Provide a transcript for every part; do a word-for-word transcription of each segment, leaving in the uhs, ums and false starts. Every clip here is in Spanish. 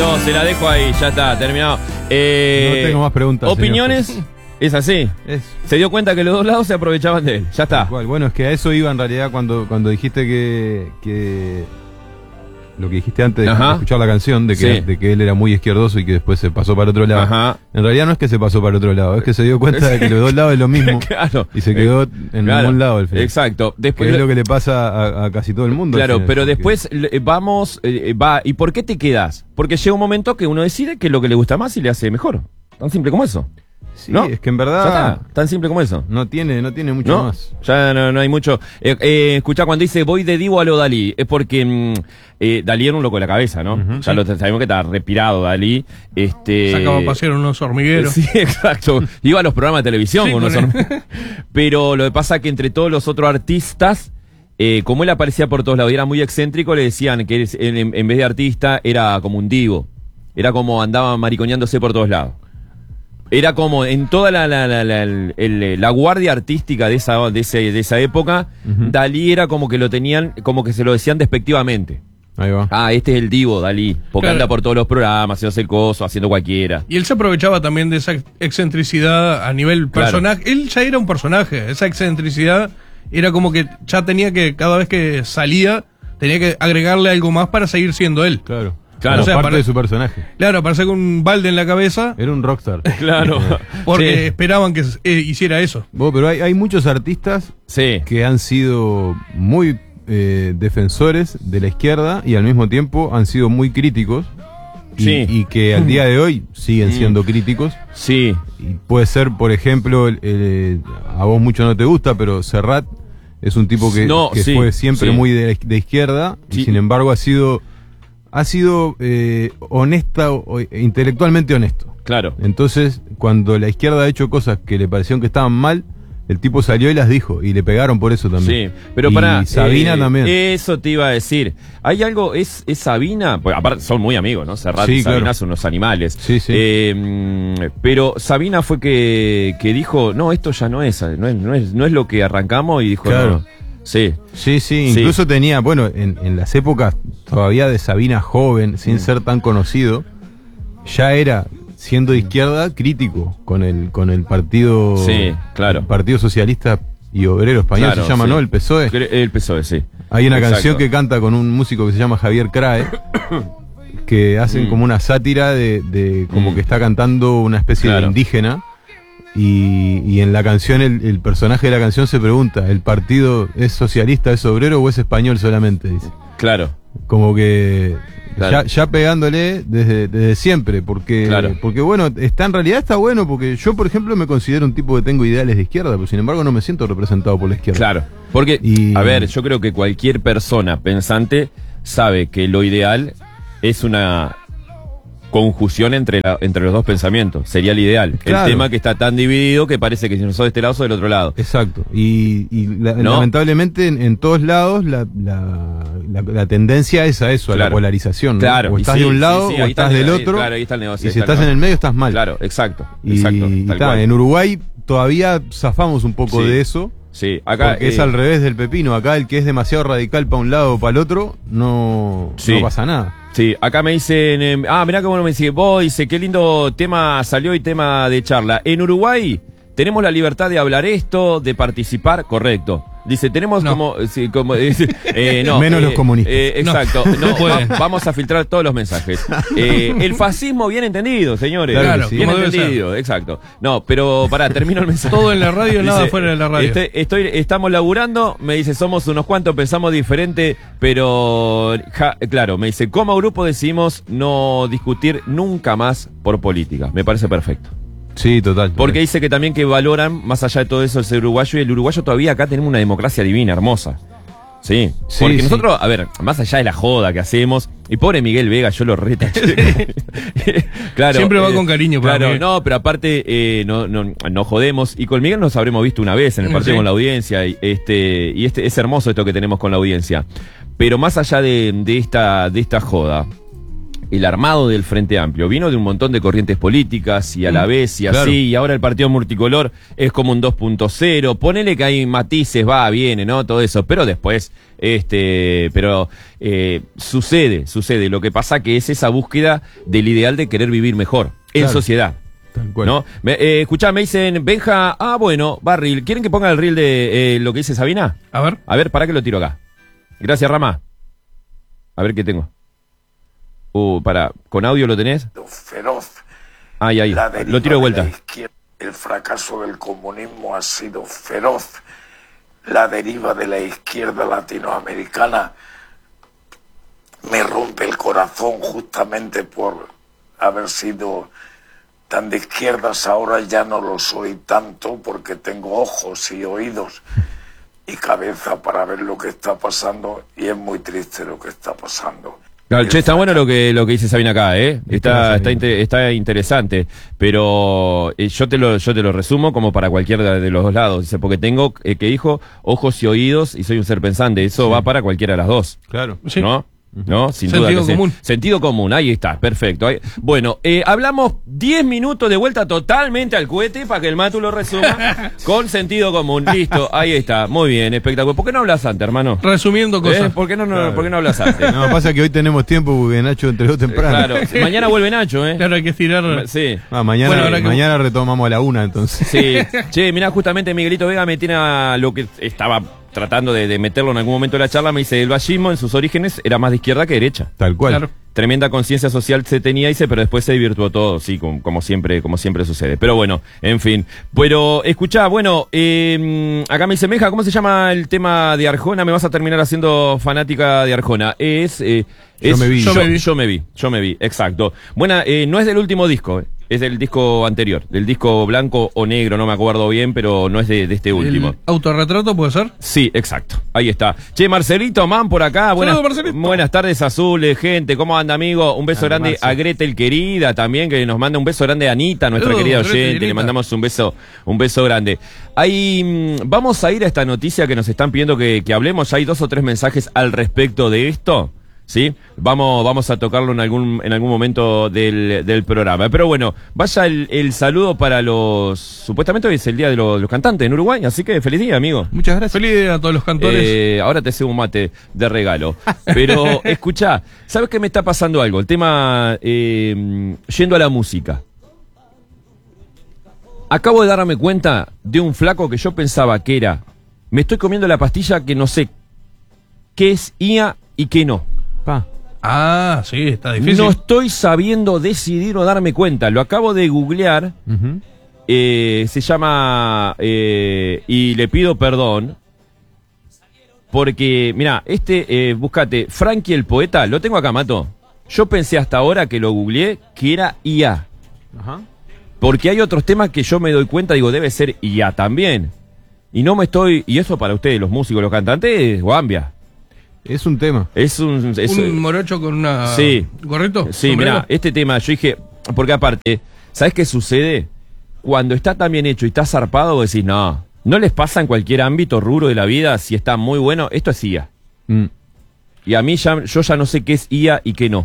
Listo, se la dejo ahí, ya está, terminado. Eh, no tengo más preguntas. ¿Opiniones? Señor. Es así. Es. Se dio cuenta que los dos lados se aprovechaban de él. Ya está. Bueno, es que a eso iba en realidad cuando, cuando dijiste que, que lo que dijiste antes de Ajá. escuchar la canción, de que, sí. de que él era muy izquierdoso y que después se pasó para otro lado. Ajá. En realidad no es que se pasó para otro lado, es que se dio cuenta de que los dos lados es lo mismo. Claro. Y se quedó en claro. ningún lado al final. Exacto. Después que es lo que le pasa a, a casi todo el mundo. Claro, final, pero porque... después vamos, eh, va, ¿y por qué te quedas? Porque llega un momento que uno decide que es lo que le gusta más y le hace mejor. Tan simple como eso. Sí, ¿no? Es que en verdad ya está, tan simple como eso. No tiene, no tiene mucho ¿No? más. Ya no, no hay mucho. Eh, eh, escuchá, cuando dice voy de Divo a lo Dalí, es porque mmm, eh, Dalí era un loco de la cabeza, ¿no? Uh-huh, ya sí. lo sabemos que estaba respirado Dalí. Este... Sacaba a pasear unos hormigueros. Sí, exacto. Iba a los programas de televisión sí, con unos hormigueros. Pero lo que pasa es que entre todos los otros artistas, eh, como él aparecía por todos lados y era muy excéntrico, le decían que él, en, en vez de artista era como un divo. Era como andaba mariconeándose por todos lados. Era como en toda la la, la, la, el, el, la guardia artística de esa, de ese, de esa época, uh-huh. Dalí era como que lo tenían, como que se lo decían despectivamente. Ahí va. Ah, este es el divo, Dalí, porque claro. anda por todos los programas, haciendo el coso, haciendo cualquiera. Y él se aprovechaba también de esa excentricidad a nivel personaje. Claro. Él ya era un personaje, esa excentricidad era como que ya tenía que, cada vez que salía, tenía que agregarle algo más para seguir siendo él. Claro. Claro, o sea, parte para, de su personaje. Claro, aparece con un balde en la cabeza. Era un rockstar. Claro. Porque sí. esperaban que eh, hiciera eso. Bueno, pero hay, hay muchos artistas sí. que han sido muy eh, defensores de la izquierda y al mismo tiempo han sido muy críticos. Y, sí. y que al día de hoy siguen siendo críticos. Sí. Y puede ser, por ejemplo, el, el, a vos mucho no te gusta, pero Serrat es un tipo que, no, que sí, fue siempre sí. muy de, de izquierda sí. y sin embargo ha sido... Ha sido eh, honesta, o, intelectualmente honesto. Claro. Entonces, cuando la izquierda ha hecho cosas que le parecieron que estaban mal, el tipo salió y las dijo. Y le pegaron por eso también. Sí, pero y para Sabina eh, también. Eso te iba a decir. Hay algo, es, es Sabina, pues aparte son muy amigos, ¿no? Serrat sí, y Sabina claro. son unos animales. Sí, sí. Eh, pero Sabina fue que, que dijo, no, esto ya no es, no es, no es, no es lo que arrancamos y dijo, claro. no. Sí. Sí, sí, incluso sí. tenía, bueno, en, en las épocas todavía de Sabina joven, sin mm. ser tan conocido, ya era, siendo de izquierda, crítico con el, con el partido, sí, claro. el Partido Socialista y Obrero Español, claro, se llama, sí. ¿no? El P S O E. El P S O E, sí. Hay una Exacto. canción que canta con un músico que se llama Javier Crae, que hacen mm. como una sátira de, de como mm. que está cantando una especie claro. de indígena. Y, y en la canción el, el personaje de la canción se pregunta, ¿el partido es socialista, es obrero o es español solamente? Dice. Claro. Como que claro. ya, ya pegándole desde, desde siempre, porque, claro. porque bueno, está en realidad está bueno, porque yo por ejemplo me considero un tipo que tengo ideales de izquierda, pero sin embargo no me siento representado por la izquierda. Claro, porque, y, a ver, yo creo que cualquier persona pensante sabe que lo ideal es una... conjunción entre, la, entre los dos pensamientos, sería el ideal. Claro. El tema que está tan dividido que parece que si no sos de este lado sos del otro lado. Exacto. Y, y la, ¿no? lamentablemente en, en todos lados la, la, la, la tendencia es a eso, claro. a la polarización. ¿no? Claro. O estás sí, de un lado sí, sí, o estás del otro. Claro, ahí está el negocio. Y si estás en el medio estás mal. Claro, exacto. Y, exacto y está, en Uruguay todavía zafamos un poco sí. de eso. Sí, acá porque eh, es al revés del pepino. Acá el que es demasiado radical para un lado o para el otro, no, sí. no pasa nada. Sí, acá me dicen, eh, ah, mirá qué bueno me dice, vos, dice, qué lindo tema salió y tema de charla. En Uruguay tenemos la libertad de hablar esto, de participar, correcto. Dice, tenemos no. como, sí, como dice, eh, no, menos eh, los comunistas. Eh, exacto, no, no va, vamos a filtrar todos los mensajes. Eh, el fascismo bien entendido, señores. Claro, sí. bien entendido, exacto. No, pero pará, termino el mensaje. Todo en la radio, dice, nada fuera de la radio. Estoy, estoy, estamos laburando, me dice, somos unos cuantos, pensamos diferente, pero ja, claro, me dice, como grupo decidimos no discutir nunca más por política. Me parece perfecto. Sí, total. Porque dice que también que valoran, más allá de todo eso, el ser uruguayo, y el uruguayo todavía acá tenemos una democracia divina, hermosa. Sí, sí porque sí. nosotros, a ver, más allá de la joda que hacemos, y pobre Miguel Vega, yo lo retaché. Claro. Siempre va eh, con cariño para Claro, mí. no, pero aparte, eh, no, no, no jodemos, y con Miguel nos habremos visto una vez en el partido sí. con la audiencia, y este, y este, es hermoso esto que tenemos con la audiencia. Pero más allá de, de esta, de esta joda, el armado del Frente Amplio vino de un montón de corrientes políticas y a la vez y así, claro. Y ahora el partido multicolor es como un dos punto cero, ponele que hay matices, va, viene, ¿no? Todo eso, pero después, este, pero eh, sucede, sucede, lo que pasa que es esa búsqueda del ideal de querer vivir mejor, en claro. sociedad. Tal cual. ¿No? Me, eh, escuchá, me dicen, Benja, ah, bueno, va reel. ¿Quieren que ponga el reel de eh, lo que dice Sabina? A ver. A ver, para que lo tiro acá. Gracias, Rama. A ver qué tengo. Uh, para, ¿con audio lo tenés? Feroz. Ahí, ahí. Lo tiro de vuelta. De el fracaso del comunismo ha sido feroz. La deriva de la izquierda latinoamericana me rompe el corazón justamente por haber sido tan de izquierdas. Ahora ya no lo soy tanto porque tengo ojos y oídos y cabeza para ver lo que está pasando, y es muy triste lo que está pasando. No, che, está bueno lo que lo que dice Sabina acá, ¿eh? Está está, inter, está interesante, pero eh, yo te lo yo te lo resumo como para cualquiera de los dos lados, dice, porque tengo eh, que dijo ojos y oídos y soy un ser pensante, eso sí. Va para cualquiera de las dos. Claro. ¿No? Sí. ¿No? Sin Sentido duda que común. Sí. Sentido común, ahí está, perfecto. Ahí. Bueno, eh, hablamos diez minutos de vuelta totalmente al cohete para que el Matu lo resuma con sentido común. Listo, ahí está, muy bien, espectacular. ¿Por qué no hablas antes, hermano? Resumiendo cosas. ¿Eh? ¿Por qué no, no, claro. ¿Por qué no hablas antes? No, pasa que hoy tenemos tiempo porque Nacho entregó temprano. Claro, mañana vuelve Nacho, ¿eh? Claro, hay que estirar. Sí. Ah, mañana, bueno, que... mañana retomamos a la una, entonces. Sí. Che, mirá, justamente Miguelito Vega me tiene a lo que estaba tratando de, de meterlo en algún momento de la charla, me dice, el vallismo en sus orígenes era más de izquierda que derecha. Tal cual. Claro. Tremenda conciencia social se tenía, dice, pero después se divirtuó todo, sí, como, como siempre, como siempre sucede. Pero bueno, en fin. Pero, escuchá, bueno, eh, acá me dice, Meja, ¿cómo se llama el tema de Arjona? Me vas a terminar haciendo fanática de Arjona. Es, eh, es yo me vi. Yo, yo me vi. Yo me vi, yo me vi, exacto. Buena, eh, no es del último disco, eh. Es del disco anterior, del disco blanco o negro, no me acuerdo bien, pero no es de, de este último. ¿El autorretrato puede ser? Sí, exacto, ahí está. Che, Marcelito Man por acá, buenas, buenas tardes azules, gente, ¿cómo anda, amigo? Un beso anda, grande Marce. A Gretel querida también, que nos manda un beso grande a Anita, nuestra uh, querida oyente, Gretel, le mandamos un beso, un beso grande. Ahí, mmm, vamos a ir a esta noticia que nos están pidiendo que, que hablemos, ya hay dos o tres mensajes al respecto de esto. ¿Sí? Vamos, vamos a tocarlo en algún, en algún momento del, del programa. Pero bueno, vaya el, el saludo para los... Supuestamente hoy es el día de los, los cantantes en Uruguay, así que feliz día, amigo. Muchas gracias. Feliz día a todos los cantores. Eh, ahora te cebo un mate de regalo. Pero, escuchá, ¿sabes qué me está pasando algo? El tema, eh, yendo a la música. Acabo de darme cuenta de un flaco que yo pensaba que era... Me estoy comiendo la pastilla que no sé qué es I A y qué no. Pa. Ah, sí, está difícil. No estoy sabiendo decidir o darme cuenta. Lo acabo de googlear. Uh-huh. eh, se llama... Eh, y le pido perdón. Porque, mira, este, eh, búscate, Frankie el poeta, lo tengo acá, Mato. Yo pensé hasta ahora que lo googleé que era I A. Uh-huh. Porque hay otros temas que yo me doy cuenta, digo, debe ser I A también. Y no me estoy... Y eso para ustedes, los músicos, los cantantes, guambia. Es un tema. Es un... Es, un morocho con una... Sí. ¿Gorrito? Sí, mira, este tema, yo dije... Porque aparte, ¿sabes qué sucede? Cuando está tan bien hecho y está zarpado, vos decís, no, no les pasa en cualquier ámbito, rubro de la vida, si está muy bueno, esto es I A. Mm. Y a mí ya, yo ya no sé qué es I A y qué no.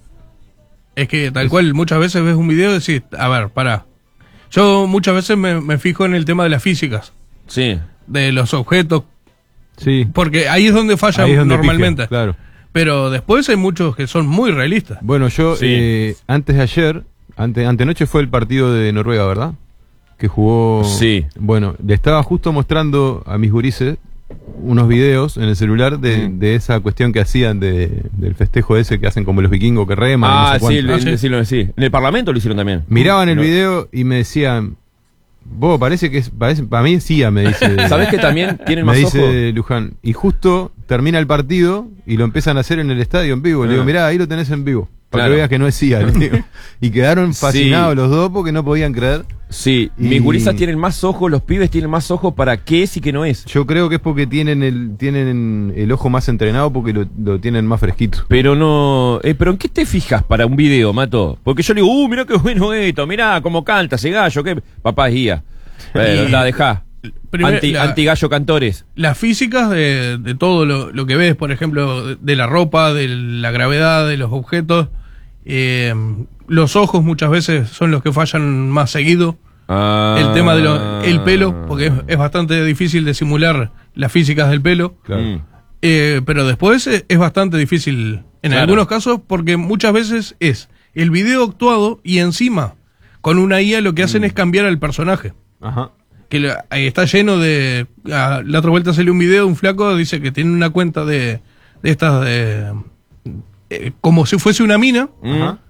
Es que tal es... cual, muchas veces ves un video y decís, a ver, pará. Yo muchas veces me, me fijo en el tema de las físicas. Sí. De los objetos. Sí. Porque ahí es donde falla es donde normalmente. Pija, claro. Pero después hay muchos que son muy realistas. Bueno, yo sí. eh, antes de ayer, ante, antenoche fue el partido de Noruega, ¿verdad? Que jugó... Sí. Bueno, le estaba justo mostrando a mis gurises unos videos en el celular de, mm. de esa cuestión que hacían de, del festejo ese que hacen como los vikingos que reman. Ah, no sé sí, lo, sí, lo, sí. En el Parlamento lo hicieron también. Miraban el no. video y me decían... Vos, parece que es, parece, para mí es I A, me dice. ¿Sabés que también tienen más ojos? Me dice Luján. Y justo termina el partido y lo empiezan a hacer en el estadio en vivo. Ah. Le digo, mirá, ahí lo tenés en vivo. Para claro. que veas que no es I A. Le digo. Y quedaron fascinados sí. los dos porque no podían creer. Sí, y... mis gurisas tienen más ojos, los pibes tienen más ojos para qué es y qué no es. Yo creo que es porque tienen el tienen el ojo más entrenado porque lo, lo tienen más fresquito. Pero no... Eh, ¿Pero en qué te fijas para un video, Mato? Porque yo le digo, uh, mirá qué bueno esto, mirá cómo canta ese gallo, que papá es I A. Bueno, y... la dejá. Primer, anti, la, anti gallo cantores. Las físicas de, de todo lo, lo que ves, por ejemplo, de, de la ropa, de la gravedad, de los objetos... Eh, los ojos muchas veces son los que fallan más seguido. Ah. El tema del pelo, porque es, es bastante difícil de simular las físicas del pelo. Claro. Eh, pero después es, es bastante difícil en Claro. algunos casos, porque muchas veces es el video actuado y encima con una I A lo que hacen Mm. es cambiar al personaje. Ajá. Que le- ahí está lleno de... ah, la otra vuelta salió un video de un flaco, dice que tiene una cuenta de, de estas de... eh, como si fuese una mina, Ajá.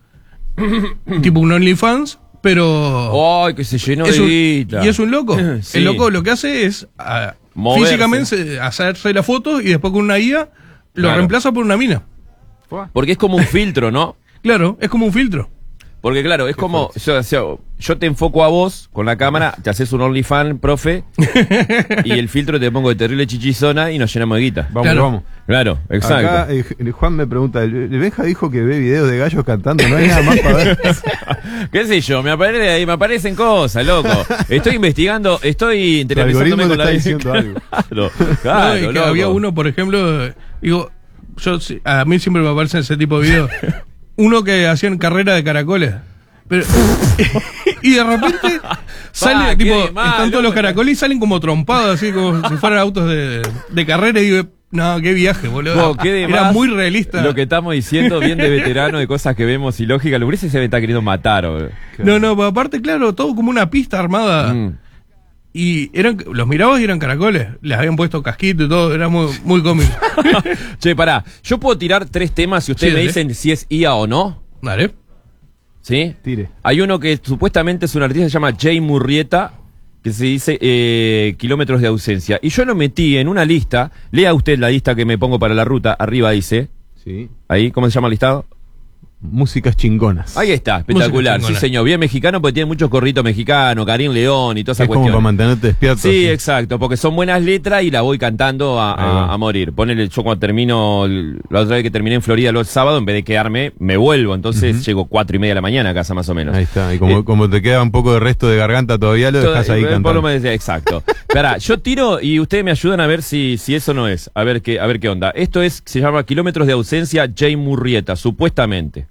tipo un OnlyFans, pero... ¡Ay, que se llenó es de un- guita! y es un loco. Sí. El loco lo que hace es ah, Moverse. físicamente hacerse la foto y después con una I A lo Claro. reemplaza por una mina. Porque es como un filtro, ¿no? Claro, es como un filtro. Porque claro, es como, yo, o sea, yo te enfoco a vos con la cámara, te haces un OnlyFans, profe, y el filtro te pongo de terrible chichizona y nos llenamos de guita. Vamos, Claro. vamos. Claro, exacto. Acá eh, Juan me pregunta, el el Benja dijo que ve videos de gallos cantando, no hay nada más para ver. ¿Qué sé yo? Me, aparece, ahí, me aparecen cosas, loco. Estoy investigando, estoy Tu algoritmo interioриzándome te con la está diciendo algo. Claro, No, claro, y que loco. había uno, por ejemplo, eh, digo, yo sí, a mí siempre me aparecen ese tipo de videos. Uno que hacían carrera de caracoles. Pero, y de repente sale, qué tipo, de mal, están todos los loco. caracoles y salen como trompados, así como si fueran autos de, de carrera. Y digo, no, qué viaje, boludo. No, qué de Era más muy realista. Lo que estamos diciendo, bien de veterano, de cosas que vemos ilógicas. Lo que se me está queriendo matar, boludo. No, no, pero aparte, claro, todo como una pista armada. Mm. Y eran, los mirabas y eran caracoles. Les habían puesto casquito y todo, era muy, muy cómico. Che, pará, yo puedo tirar tres temas y ustedes Sí, me dale. dicen si es I A o no. Dale. ¿Sí? Tire. Hay uno que supuestamente es un artista que se llama Jay Murrieta, que se dice eh, kilómetros de ausencia. Y yo lo metí en una lista. Lea usted la lista que me pongo para la ruta. Arriba dice. Sí. Ahí, ¿cómo se llama el listado? Músicas chingonas. Ahí está, espectacular. Música Sí, chingona. señor. Bien mexicano porque tiene muchos corritos mexicanos, Karim León y toda esa Es como cuestión. para mantenerte despierto. Sí, exacto, porque son buenas letras y la voy cantando a, Ahí va. a, a morir. Ponele, yo cuando termino, el- la otra vez que terminé en Florida el sábado, en vez de quedarme, me vuelvo. Entonces Ujú. llego cuatro y media de la mañana a casa más o menos. Ahí está. Y como, Eh, como te queda un poco de resto de garganta todavía, lo dejas Todo- ahí eh, por lo cantando. menos, exacto. Pará, yo tiro y ustedes me ayudan a ver si, si eso no es. A ver qué, a ver qué onda. Esto es, se llama Kilómetros de Ausencia, Jay Murrieta, supuestamente.